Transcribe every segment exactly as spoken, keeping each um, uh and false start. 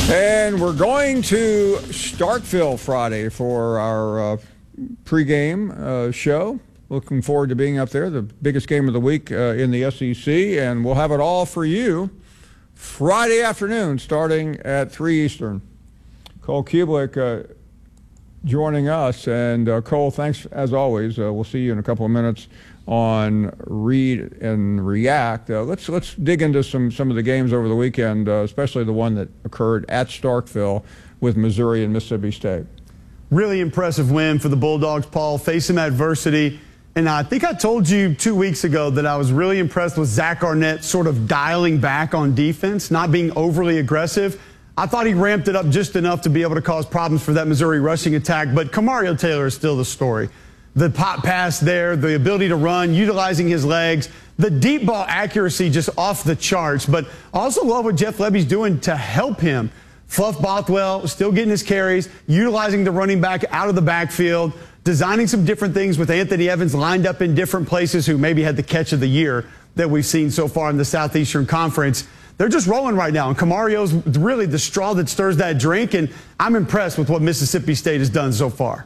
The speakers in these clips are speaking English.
And we're going to Starkville Friday for our uh, pregame uh, show. Looking forward to being up there, the biggest game of the week uh, in the S E C, and we'll have it all for you Friday afternoon starting at three Eastern. Cole Cubelic uh, joining us, and uh, Cole, thanks as always. Uh, we'll see you in a couple of minutes on Read and React. Uh, let's let's dig into some some of the games over the weekend, uh, especially the one that occurred at Starkville with Missouri and Mississippi State. Really impressive win for the Bulldogs, Paul, face some adversity. And I think I told you two weeks ago that I was really impressed with Zach Arnett sort of dialing back on defense, not being overly aggressive. I thought he ramped it up just enough to be able to cause problems for that Missouri rushing attack, but Kamario Taylor is still the story. The pop pass there, the ability to run, utilizing his legs, the deep ball accuracy just off the charts, but also love what Jeff Lebby's doing to help him. Fluff Bothwell still getting his carries, utilizing the running back out of the backfield, designing some different things with Anthony Evans lined up in different places, who maybe had the catch of the year that we've seen so far in the Southeastern Conference. They're just rolling right now, and Kamario's really the straw that stirs that drink, and I'm impressed with what Mississippi State has done so far.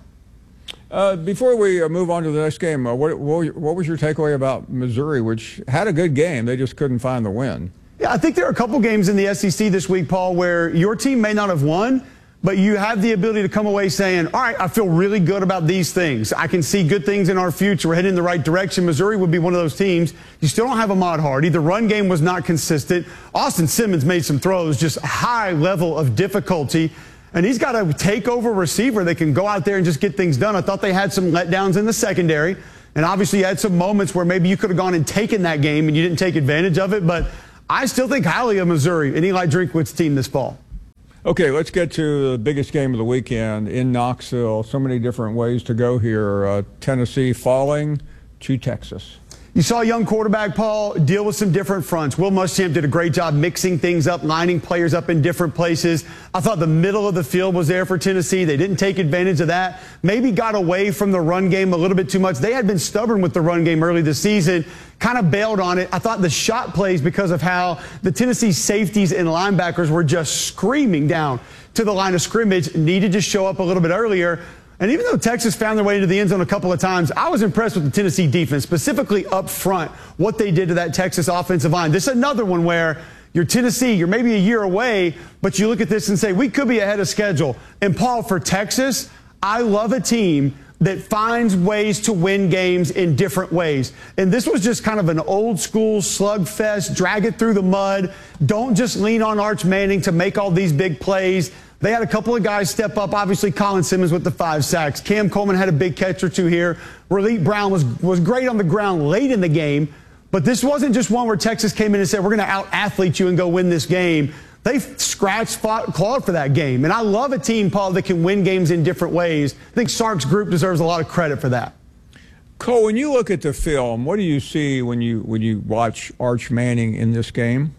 Uh, before we uh, move on to the next game, uh, what, what, what was your takeaway about Missouri, which had a good game? They just couldn't find the win. Yeah, I think there are a couple games in the S E C this week, Paul, where your team may not have won, but you have the ability to come away saying, all right, I feel really good about these things. I can see good things in our future. We're heading in the right direction. Missouri would be one of those teams. You still don't have Ahmad Hardy. The run game was not consistent. Austin Simmons made some throws, just high level of difficulty. And he's got a takeover receiver that can go out there and just get things done. I thought they had some letdowns in the secondary. And obviously you had some moments where maybe you could have gone and taken that game and you didn't take advantage of it. But I still think highly of Missouri and Eli Drinkwitz's team this fall. Okay, let's get to the biggest game of the weekend in Knoxville. So many different ways to go here. Uh, Tennessee falling to Texas. You saw a young quarterback, Paul, deal with some different fronts. Will Muschamp did a great job mixing things up, lining players up in different places. I thought the middle of the field was there for Tennessee. They didn't take advantage of that. Maybe got away from the run game a little bit too much. They had been stubborn with the run game early this season, kind of bailed on it. I thought the shot plays, because of how the Tennessee safeties and linebackers were just screaming down to the line of scrimmage, needed to show up a little bit earlier. And even though Texas found their way into the end zone a couple of times, I was impressed with the Tennessee defense, specifically up front, what they did to that Texas offensive line. This is another one where you're Tennessee, you're maybe a year away, but you look at this and say, we could be ahead of schedule. And, Paul, for Texas, I love a team that finds ways to win games in different ways. And this was just kind of an old-school slugfest, drag it through the mud. Don't just lean on Arch Manning to make all these big plays. They had a couple of guys step up. Obviously, Colin Simmons with the five sacks. Cam Coleman had a big catch or two here. Raleigh Brown was, was great on the ground late in the game. But this wasn't just one where Texas came in and said, we're going to out-athlete you and go win this game. They scratched, fought, clawed for that game. And I love a team, Paul, that can win games in different ways. I think Sark's group deserves a lot of credit for that. Cole, when you look at the film, what do you see when you, when you watch Arch Manning in this game?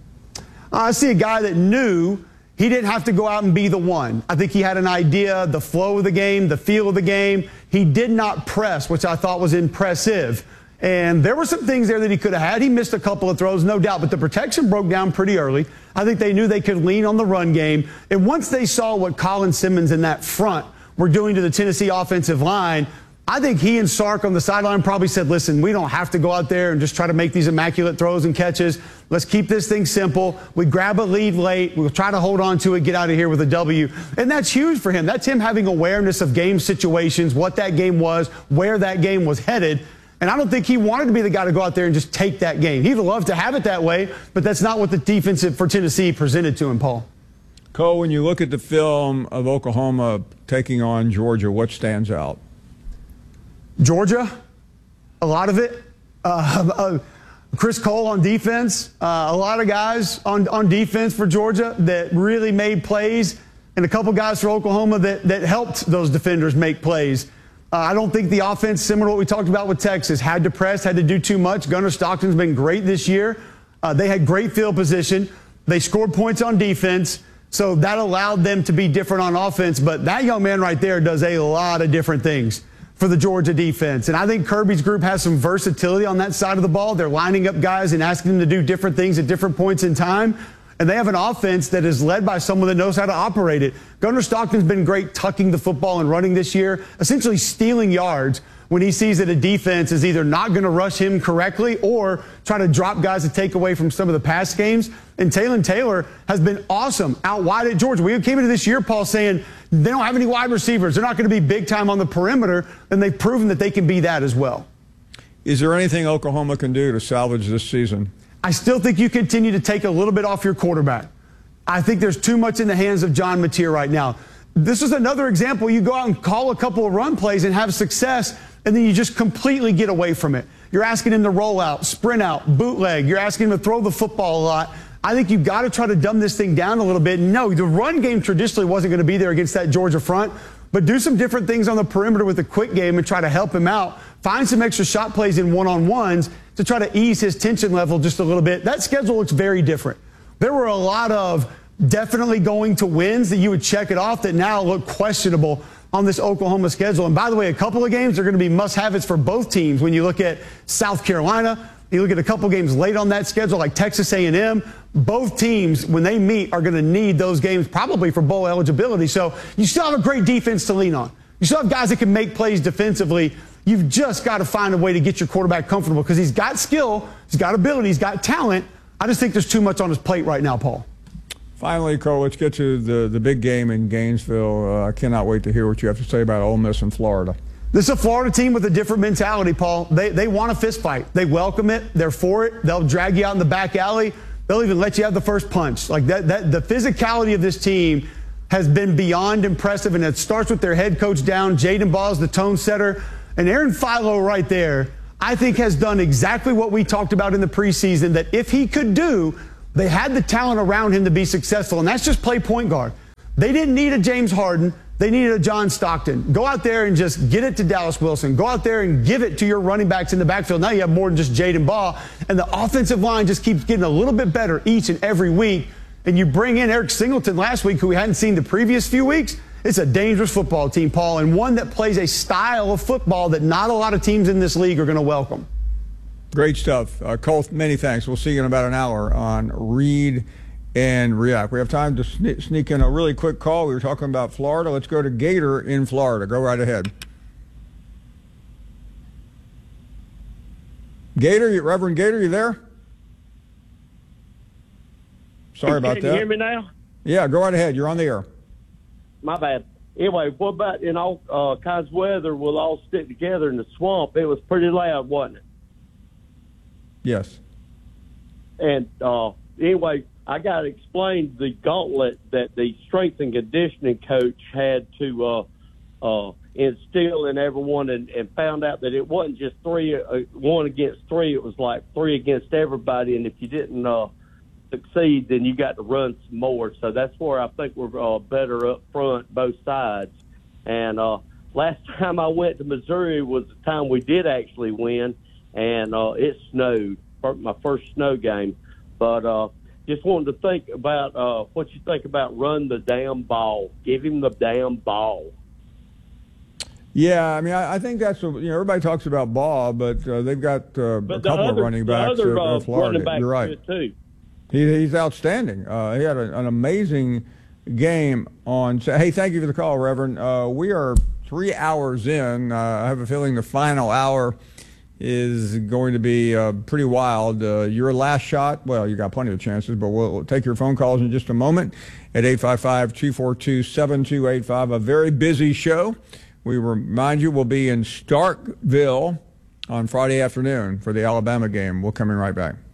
I see a guy that knew he didn't have to go out and be the one. I think he had an idea, the flow of the game, the feel of the game. He did not press, which I thought was impressive. And there were some things there that he could have had. He missed a couple of throws, no doubt, but the protection broke down pretty early. I think they knew they could lean on the run game. And once they saw what Colin Simmons in that front were doing to the Tennessee offensive line, I think he and Sark on the sideline probably said, listen, we don't have to go out there and just try to make these immaculate throws and catches. Let's keep this thing simple. We grab a lead late. We'll try to hold on to it, get out of here with a W. And that's huge for him. That's him having awareness of game situations, what that game was, where that game was headed. And I don't think he wanted to be the guy to go out there and just take that game. He'd love to have it that way, but that's not what the defense for Tennessee presented to him, Paul. Cole, when you look at the film of Oklahoma taking on Georgia, what stands out? Georgia, a lot of it. Uh, uh, Chris Cole on defense, uh, a lot of guys on, on defense for Georgia that really made plays, and a couple guys for Oklahoma that, that helped those defenders make plays. Uh, I don't think the offense, similar to what we talked about with Texas, had to press, had to do too much. Gunnar Stockton's been great this year. Uh, they had great field position. They scored points on defense, so that allowed them to be different on offense. But that young man right there does a lot of different things for the Georgia defense. And I think Kirby's group has some versatility on that side of the ball. They're lining up guys and asking them to do different things at different points in time. And they have an offense that is led by someone that knows how to operate it. Gunnar Stockton's been great tucking the football and running this year, essentially stealing yards when he sees that a defense is either not going to rush him correctly or try to drop guys to take away from some of the pass games. And Taylor Taylor has been awesome out wide at Georgia. We came into this year, Paul, saying they don't have any wide receivers. They're not going to be big time on the perimeter, and they've proven that they can be that as well. Is there anything Oklahoma can do to salvage this season? I still think you continue to take a little bit off your quarterback. I think there's too much in the hands of John Mateer right now. This is another example. You go out and call a couple of run plays and have success, and then you just completely get away from it. You're asking him to roll out, sprint out, bootleg. You're asking him to throw the football a lot. I think you've got to try to dumb this thing down a little bit. No, the run game traditionally wasn't going to be there against that Georgia front, but do some different things on the perimeter with the quick game and try to help him out. Find some extra shot plays in one-on-ones to try to ease his tension level just a little bit. That schedule looks very different. There were a lot of definitely going to wins that you would check it off that now look questionable on this Oklahoma schedule. And by the way, a couple of games are going to be must-have-its for both teams. When you look at South Carolina, you look at a couple games late on that schedule like Texas A and M, both teams, when they meet, are going to need those games probably for bowl eligibility. So you still have a great defense to lean on. You still have guys that can make plays defensively. You've just got to find a way to get your quarterback comfortable because he's got skill, he's got ability, he's got talent. I just think there's too much on his plate right now, Paul. Finally, Cole, let's get to the, the big game in Gainesville. Uh, I cannot wait to hear what you have to say about Ole Miss and Florida. This is a Florida team with a different mentality, Paul. They, they want a fist fight. They welcome it. They're for it. They'll drag you out in the back alley. They'll even let you have the first punch. Like that, that the physicality of this team has been beyond impressive, and it starts with their head coach down. Jaden Ball is the tone setter. And Aaron Philo right there, I think, has done exactly what we talked about in the preseason, that if he could do, they had the talent around him to be successful, and that's just play point guard. They didn't need a James Harden. They needed a John Stockton. Go out there and just get it to Dallas Wilson. Go out there and give it to your running backs in the backfield. Now you have more than just Jaden Ball, and the offensive line just keeps getting a little bit better each and every week. And you bring in Eric Singleton last week, who we hadn't seen the previous few weeks. It's a dangerous football team, Paul, and one that plays a style of football that not a lot of teams in this league are going to welcome. Great stuff. Uh, Cole, many thanks. We'll see you in about an hour on Read and React. We have time to sne sneak in a really quick call. We were talking about Florida. Let's go to Gator in Florida. Go right ahead. Gator, Reverend Gator, you there? Sorry about that. Can you hear me now? Yeah, go right ahead. You're on the air. My bad. Anyway, what about in all uh, kinds of weather, we'll all stick together in the swamp? It was pretty loud, wasn't it? Yes. And uh, anyway, I got to explain the gauntlet that the strength and conditioning coach had to uh, uh, instill in everyone, and, and found out that it wasn't just three, uh, one against three. It was like three against everybody, and if you didn't uh, succeed, then you got to run some more. So that's where I think we're uh, better up front, both sides. And uh, last time I went to Missouri was the time we did actually win, and uh, it snowed, my first snow game. But uh, just wanted to think about uh, what you think about run the damn ball. Give him the damn ball. Yeah, I mean, I, I think that's, you know, everybody talks about Ball, but uh, they've got uh, but a couple other, of running backs other, in uh, Florida. Running You're right. Too. He, he's outstanding. Uh, he had a, an amazing game on. Hey, thank you for the call, Reverend. Uh, we are three hours in. Uh, I have a feeling the final hour is going to be uh, pretty wild. Uh, your last shot, well, you got plenty of chances, but we'll, we'll take your phone calls in just a moment at eight five five, two four two, seven two eight five. A very busy show. We remind you we'll be in Starkville on Friday afternoon for the Alabama game. We'll come in right back.